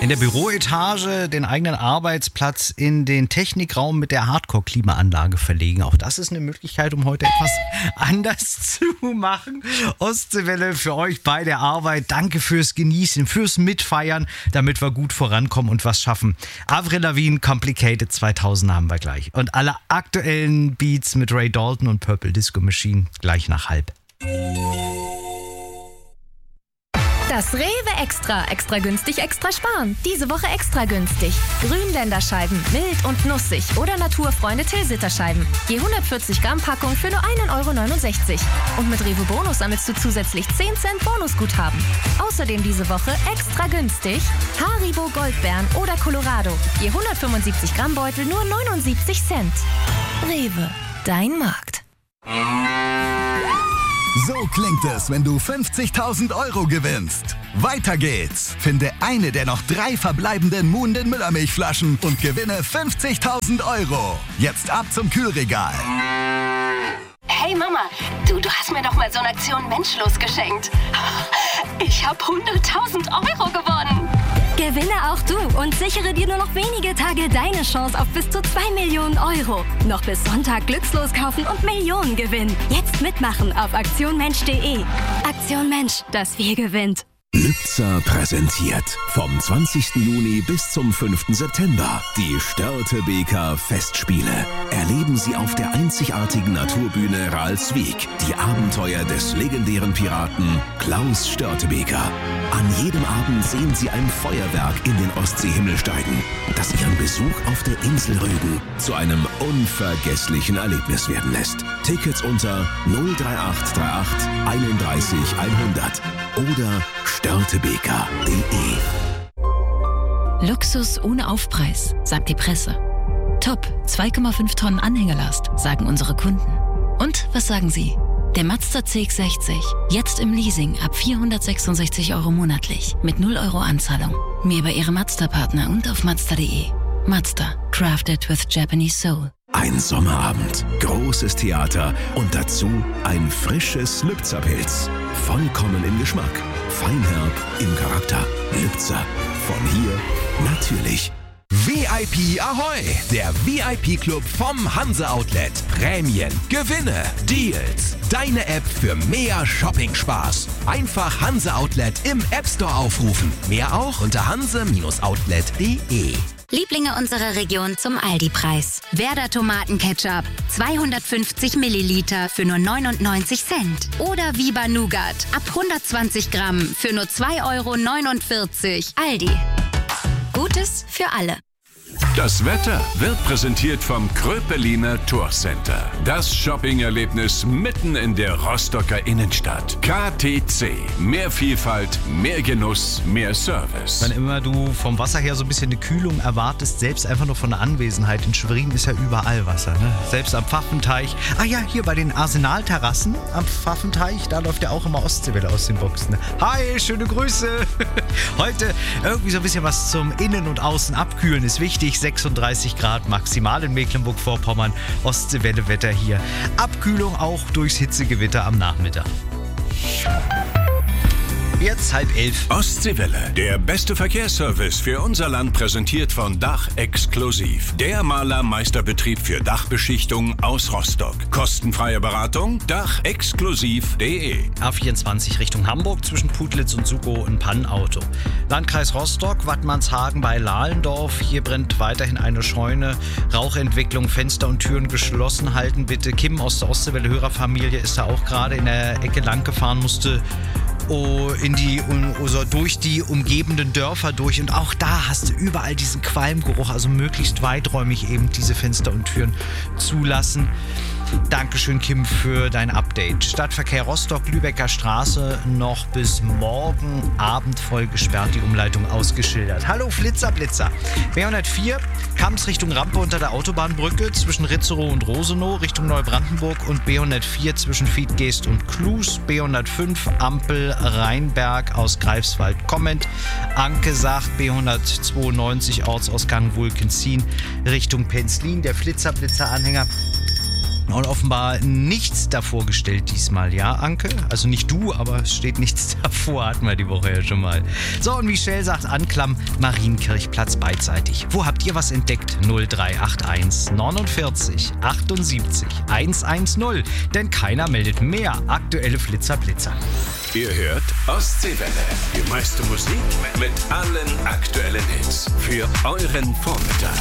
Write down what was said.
In der Büroetage den eigenen Arbeitsplatz in den Technikraum mit der Hardcore-Klimaanlage verlegen. Auch das ist eine Möglichkeit, um heute etwas anders zu machen. Ostseewelle für euch bei der Arbeit. Danke fürs Genießen, fürs Mitfeiern, damit wir gut vorankommen und was schaffen. Avril Lavigne, Complicated 2000 haben wir gleich. Und alle aktuellen Beats mit Ray Dalton und Purple Disco Machine gleich nach 12:30. Das Rewe Extra. Extra günstig, extra sparen. Diese Woche extra günstig. Grünländerscheiben, mild und nussig oder Naturfreunde Tilsiter-Scheiben. Je 140 Gramm Packung für nur 1,69 €. Und mit Rewe Bonus sammelst du zusätzlich 10 Cent Bonusguthaben. Außerdem diese Woche extra günstig Haribo Goldbeeren oder Colorado. Je 175 Gramm Beutel nur 79 Cent. Rewe, dein Markt. So klingt es, wenn du 50.000 € gewinnst. Weiter geht's. Finde eine der noch 3 verbleibenden Muhnden Müllermilchflaschen und gewinne 50.000 €. Jetzt ab zum Kühlregal. Hey Mama, du hast mir doch mal so eine Aktion Menschlos geschenkt. Ich habe 100.000 € gewonnen. Gewinne auch du und sichere dir nur noch wenige Tage deine Chance auf bis zu 2 Millionen €. Noch bis Sonntag glückslos kaufen und Millionen gewinnen. Jetzt mitmachen auf aktionmensch.de. Aktion Mensch, das Wir gewinnt. Lübzer präsentiert vom 20. Juni bis zum 5. September die Störtebeker Festspiele. Erleben Sie auf der einzigartigen Naturbühne Ralswiek die Abenteuer des legendären Piraten Klaus Störtebeker. An jedem Abend sehen Sie ein Feuerwerk in den Ostseehimmel steigen, das Ihren Besuch auf der Insel Rügen zu einem unvergesslichen Erlebnis werden lässt. Tickets unter 03838 31 100 oder störtebeker.de. Luxus ohne Aufpreis, sagt die Presse. Top, 2,5 Tonnen Anhängerlast, sagen unsere Kunden. Und was sagen Sie? Der Mazda CX-60, jetzt im Leasing ab 466 € monatlich, mit 0 € Anzahlung. Mehr bei Ihrem Mazda-Partner und auf Mazda.de. Mazda, crafted with Japanese soul. Ein Sommerabend, großes Theater und dazu ein frisches Lübzer-Pilz. Vollkommen im Geschmack, feinherb im Charakter. Lübzer, von hier natürlich. VIP Ahoi, der VIP-Club vom Hanse Outlet. Prämien, Gewinne, Deals. Deine App für mehr Shopping-Spaß. Einfach Hanse Outlet im App Store aufrufen. Mehr auch unter hanse-outlet.de. Lieblinge unserer Region zum Aldi-Preis. Werder Tomatenketchup, 250 Milliliter für nur 99 Cent. Oder Viva Nougat, ab 120 Gramm für nur 2,49 €. Aldi. Gutes für alle. Das Wetter wird präsentiert vom Kröpeliner Tourcenter. Das Shopping-Erlebnis mitten in der Rostocker Innenstadt. KTC. Mehr Vielfalt, mehr Genuss, mehr Service. Wann immer du vom Wasser her so ein bisschen eine Kühlung erwartest, selbst einfach nur von der Anwesenheit. In Schwerin ist ja überall Wasser, ne? Selbst am Pfaffenteich. Ah ja, hier bei den Arsenalterrassen am Pfaffenteich, da läuft ja auch immer Ostseewelle aus den Boxen. Hi, schöne Grüße. Heute irgendwie so ein bisschen was zum Innen- und Außen abkühlen ist wichtig. 36 Grad maximal in Mecklenburg-Vorpommern. Ostseewelle-Wetter hier. Abkühlung auch durchs Hitzegewitter am Nachmittag. Jetzt 10:30. Ostseewelle, der beste Verkehrsservice für unser Land, präsentiert von Dach Exklusiv. Der Malermeisterbetrieb für Dachbeschichtung aus Rostock. Kostenfreie Beratung, dachexklusiv.de. A24 Richtung Hamburg zwischen Putlitz und Sukow ein Pannauto. Landkreis Rostock, Wattmannshagen bei Lahlendorf. Hier brennt weiterhin eine Scheune. Rauchentwicklung, Fenster und Türen geschlossen halten bitte. Kim aus der Ostseewelle-Hörerfamilie ist da auch gerade in der Ecke lang gefahren, musste durch die umgebenden Dörfer durch. Und auch da hast du überall diesen Qualmgeruch, also möglichst weiträumig eben diese Fenster und Türen zulassen. Dankeschön, Kim, für dein Update. Stadtverkehr Rostock, Lübecker Straße noch bis morgen Abend voll gesperrt, die Umleitung ausgeschildert. Hallo Flitzer, Blitzer. B104, Kamms Richtung Rampe unter der Autobahnbrücke zwischen Ritzerow und Rosenow Richtung Neubrandenburg und B104 zwischen Fiedgeest und Klus. B105 Ampel Rheinberg aus Greifswald kommend. Anke sagt B192 Ortsausgang Wulkenzien Richtung Penzlin. Der Flitzer-Blitzer-Anhänger Und offenbar nichts davor gestellt diesmal, ja, Anke? Also nicht du, aber es steht nichts davor, hatten wir die Woche ja schon mal. So, und Michelle sagt Anklam, Marienkirchplatz beidseitig. Wo habt ihr was entdeckt? 0381 49 78 110. Denn keiner meldet mehr aktuelle Flitzer-Blitzer. Ihr hört Ostseewelle. Die meiste Musik mit allen aktuellen Hits für euren Vormittag.